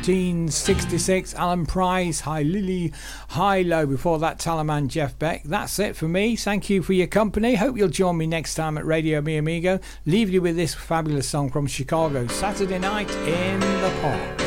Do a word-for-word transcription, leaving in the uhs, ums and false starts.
nineteen sixty-six, Alan Price, Hi Lily, Hi Low. Before that, Talaman, Jeff Beck. That's it for me. Thank you for your company. Hope you'll join me next time at Radio Mi Amigo. Leave you with this fabulous song from Chicago, Saturday Night in the Park.